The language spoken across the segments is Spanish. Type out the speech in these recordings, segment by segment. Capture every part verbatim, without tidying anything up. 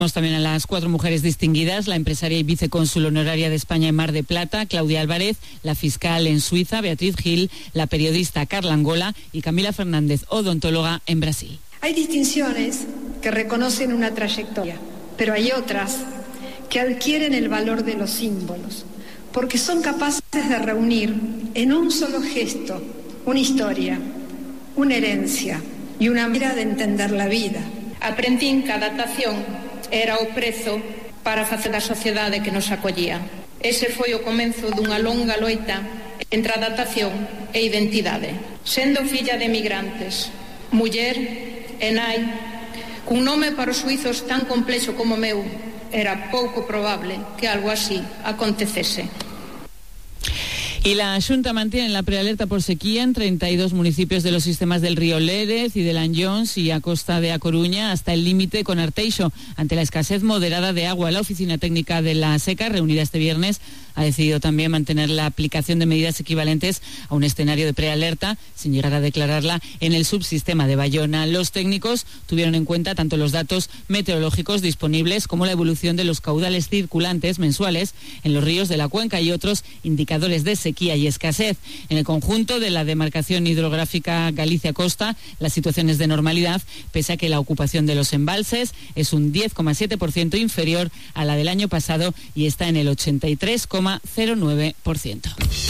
También a las cuatro mujeres distinguidas, la empresaria y vicecónsul honoraria de España en Mar de Plata, Claudia Álvarez, la fiscal en Suiza, Beatriz Gil, la periodista Carla Angola y Camila Fernández, odontóloga en Brasil. Hay distinciones que reconocen una trayectoria, pero hay otras que adquieren el valor de los símbolos, porque son capaces de reunir en un solo gesto una historia, una herencia y una manera de entender la vida. Aprendín que a adaptación era o prezo para facer a sociedade que nos acollía. Ese foi o comenzo dunha longa loita entre adaptación e identidade. Sendo filla de emigrantes, muller e nai, cun nome para os suizos tan complexo como o meu, era pouco probable que algo así acontecese. Y la Xunta mantiene la prealerta por sequía en treinta y dos municipios de los sistemas del río Lérez y del Anllóns y a costa de A Coruña hasta el límite con Arteixo. Ante la escasez moderada de agua, la Oficina Técnica de la Seca, reunida este viernes, ha decidido también mantener la aplicación de medidas equivalentes a un escenario de prealerta, sin llegar a declararla en el subsistema de Bayona. Los técnicos tuvieron en cuenta tanto los datos meteorológicos disponibles como la evolución de los caudales circulantes mensuales en los ríos de la cuenca y otros indicadores de sequía y escasez. En el conjunto de la demarcación hidrográfica Galicia-Costa, la situación es de normalidad, pese a que la ocupación de los embalses es un diez coma siete por ciento inferior a la del año pasado y está en el ochenta y tres coma cero nueve por ciento.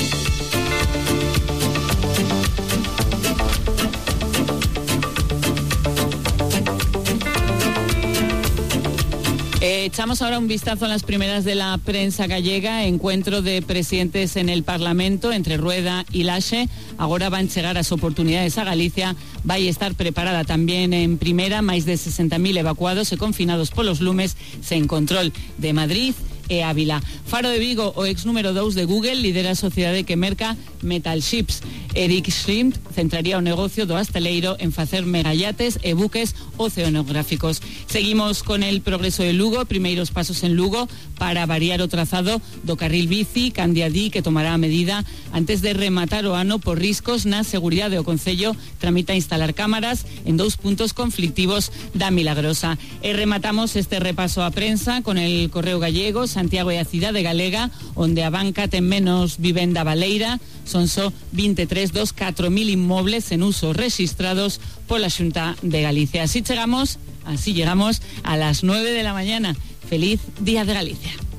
Eh, echamos ahora un vistazo a las primeras de la prensa gallega. Encuentro de presidentes en el Parlamento entre Rueda y Laxe. Agora van chegar as oportunidades a Galicia. Vai estar preparada tamén en primeira, máis de sesenta mil evacuados e confinados polos lumes sen control de Madrid e Ávila. Faro de Vigo, o ex número dous de Google, lidera a sociedade que merca Metal Ships. Eric Schrimp centraría o negocio do asteleiro en facer megayates e buques oceanográficos. Seguimos con el progreso de Lugo, primeiros pasos en Lugo para variar o trazado do carril bici Candiadí, que tomará a medida antes de rematar o ano por riscos na seguridade. O Concello tramita instalar cámaras en dous puntos conflictivos da Milagrosa. E rematamos este repaso a prensa con el Correo Gallego. Santiago e a cidade galega, onde a banca ten menos vivenda baleira, son só veintitrés dos catro mil inmobles en uso registrados pola Xunta de Galicia. Así llegamos, así llegamos a las nueve de la mañana. Feliz Día de Galicia.